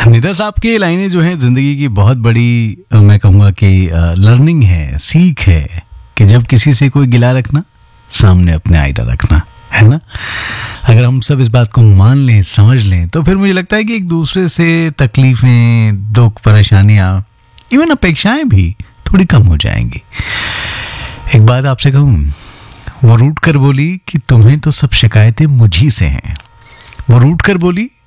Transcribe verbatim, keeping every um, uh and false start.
निदा साहब की लाइनें जो हैं जिंदगी की बहुत बड़ी अ, मैं कहूँगा कि लर्निंग है, सीख है कि जब किसी से कोई गिला रखना, सामने अपने आईना रखना, है ना। अगर हम सब इस बात को मान लें, समझ लें, तो फिर मुझे लगता है कि एक दूसरे से तकलीफें, दुख, परेशानियां, इवन अपेक्षाएं भी थोड़ी कम हो जाएंगी। एक बात आपसे कहूँ, वो रूठ कर बोली कि तुम्हें तो सब शिकायतें मुझी से हैं। वो रूठ कर बोली